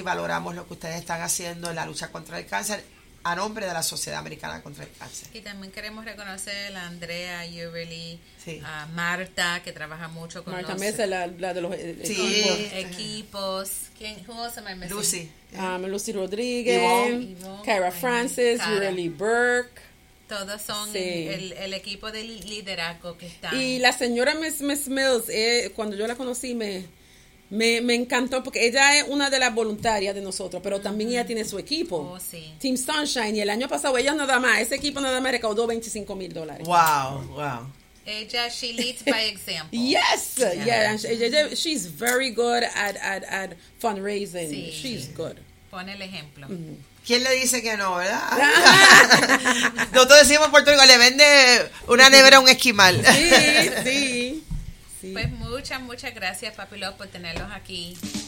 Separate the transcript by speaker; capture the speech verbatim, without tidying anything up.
Speaker 1: valoramos lo que ustedes están haciendo en la lucha contra el cáncer a nombre de la Sociedad Americana contra el Cáncer.
Speaker 2: Y también queremos reconocer a Andrea Uberly,
Speaker 1: sí.
Speaker 2: a Marta, que trabaja mucho con
Speaker 3: Marta
Speaker 2: los
Speaker 3: Mesa, la, la de los
Speaker 1: sí.
Speaker 3: equipos.
Speaker 2: equipos. ¿Quién? Who else am I missing?
Speaker 1: Lucy.
Speaker 3: Um, Lucy Rodríguez,
Speaker 1: Yvonne.
Speaker 3: Kyra Francis, Uberly Burke.
Speaker 2: Todos son
Speaker 3: sí.
Speaker 2: el, el equipo de liderazgo que están.
Speaker 3: Y la señora Miss, Miss Mills, eh, cuando yo la conocí, me... Me, me encantó porque ella es una de las voluntarias de nosotros, pero también ella tiene su equipo,
Speaker 2: oh, sí.
Speaker 3: Team Sunshine, y el año pasado ella nada más, ese equipo nada más recaudó veinticinco mil dólares.
Speaker 1: Wow, wow.
Speaker 2: Ella, she leads by example.
Speaker 3: Yes,
Speaker 2: yeah,
Speaker 3: yeah, and she, ella, she's very good at, at, at fundraising.
Speaker 2: Sí.
Speaker 3: She's good.
Speaker 2: Pone el ejemplo.
Speaker 3: Mm-hmm.
Speaker 1: ¿Quién le dice que no, verdad? Nosotros decimos en Puerto Rico, le vende una nevera a un esquimal.
Speaker 3: Sí, sí. Sí.
Speaker 2: Pues muchas, muchas gracias, Papi Love, por tenerlos aquí.